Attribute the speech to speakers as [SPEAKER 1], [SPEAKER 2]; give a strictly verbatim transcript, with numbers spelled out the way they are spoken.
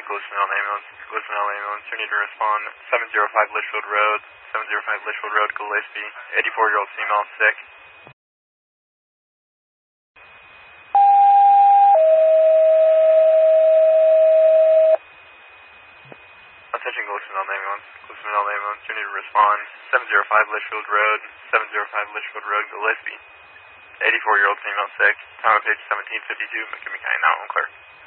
[SPEAKER 1] Glismanel ambulance. Glismanel ambulance. You need to respond. seven zero five Litchfield Road. seven zero five Litchfield Road, Gillespie. eighty-four-year-old female, sick. Attention Glismanel ambulance. Glismanel ambulance. You need to respond. seven zero five Litchfield Road. seven zero five Litchfield Road, Gillespie. eighty-four-year-old female, sick. Time of page seventeen fifty-two. McKinney County, now on clear.